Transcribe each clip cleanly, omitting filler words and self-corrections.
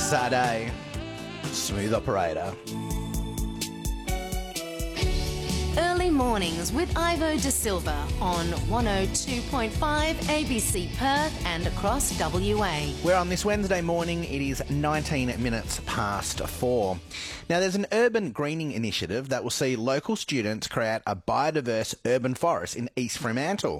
Sade, Smooth Operator. Early mornings with Ivo De Silva on 102.5 ABC Perth and across WA. Where on this Wednesday morning it is 19 minutes past 4. Now there's an urban greening initiative that will see local students create a biodiverse urban forest in East Fremantle.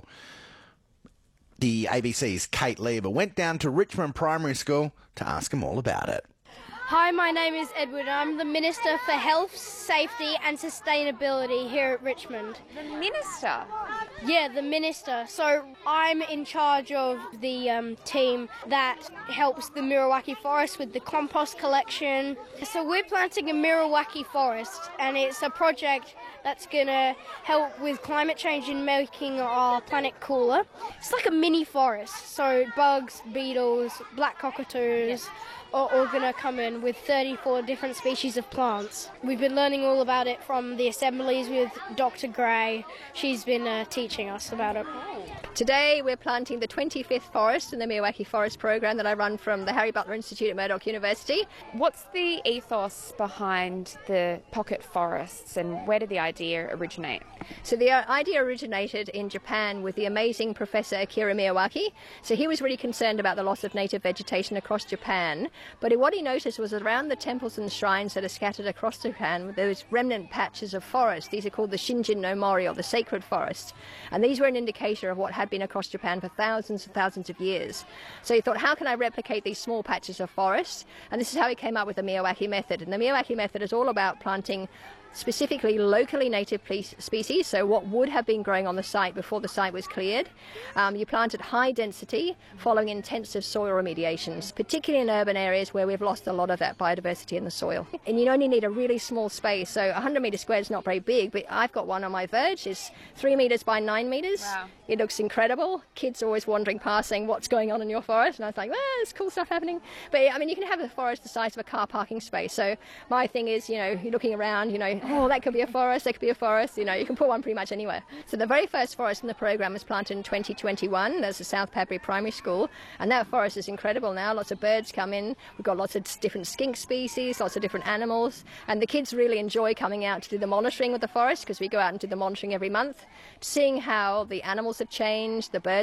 The ABC's Kate Lever went down to Richmond Primary School to ask them all about it. Hi, my name is Edward. I'm the Minister for Health, Safety and Sustainability here at Richmond. The Minister? Yeah, the Minister. So I'm in charge of the team that helps the Muriwaki Forest with the compost collection. So we're planting a Muriwaki Forest, and it's a project that's going to help with climate change and making our planet cooler. It's like a mini forest, so bugs, beetles, black cockatoos are all going to come in with 34 different species of plants. We've been learning all about it from the assemblies with Dr. Gray. She's been teaching us about it. Today we're planting the 25th forest in the Muriwaki Forest program that I run from the Harry Butler Institute at Murdoch University. What's the ethos behind the pocket forests and where did the idea originate? So the idea originated in Japan with the amazing Professor Akira Miyawaki. So he was really concerned about the loss of native vegetation across Japan, but what he noticed was around the temples and shrines that are scattered across Japan, there was remnant patches of forest. These are called the Shinjin no Mori, or the sacred forest. And these were an indicator of what had been across Japan for thousands and thousands of years. So he thought, how can I replicate these small patches of forest? And this is how he came up with the Miyawaki method. And the Miyawaki method is all about planting specifically locally native species, so what would have been growing on the site before the site was cleared. You plant at high density following intensive soil remediations, particularly in urban areas where we've lost a lot of that biodiversity in the soil. And you only need a really small space, so 100 metres squared is not very big, but I've got one on my verge. It's 3 metres by 9 metres. Wow. It looks incredible. Kids are always wandering past saying, what's going on in your forest? And I was like, well, there's cool stuff happening. But I mean, you can have a forest the size of a car parking space. So my thing is, you're looking around, oh, that could be a forest, that could be a forest. You can put one pretty much anywhere. So the very first forest in the program was planted in 2021. There's the South Padbury Primary School, and that forest is incredible now. Lots of birds come in. We've got lots of different skink species, lots of different animals, and the kids really enjoy coming out to do the monitoring of the forest, because we go out and do the monitoring every month, seeing how the animals have changed, the birds